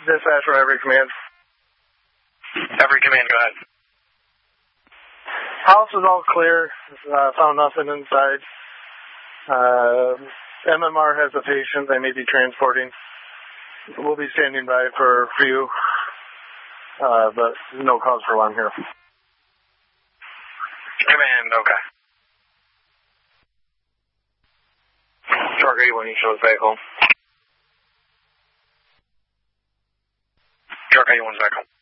Dispatch for every command. Every command, go ahead. House is all clear. Found nothing inside. MMR has a patient they may be transporting. We'll be standing by for you, but no cause for alarm here. Command, okay. Shark 81, you show the vehicle. Shark 81's back home.